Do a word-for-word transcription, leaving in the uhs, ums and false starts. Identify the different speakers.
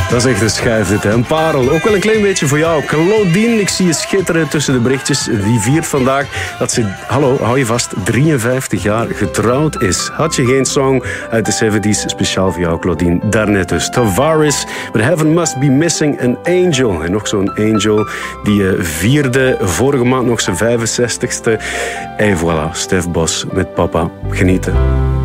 Speaker 1: Dat is echt een schijf dit, hè. Een parel. Ook wel een klein beetje voor jou. Claudine, ik zie je schitteren tussen de berichtjes. Die viert vandaag dat ze, hallo, hou je vast, drieënvijftig jaar getrouwd is. Had je geen song uit de zeventies, speciaal voor jou, Claudine. Daarnet dus. Tavares, But Heaven Must Be Missing an Angel. En nog zo'n angel die uh, vierde vorige maand nog zijn vijfenzestigste. En voilà, Stef Bos met papa. Genieten.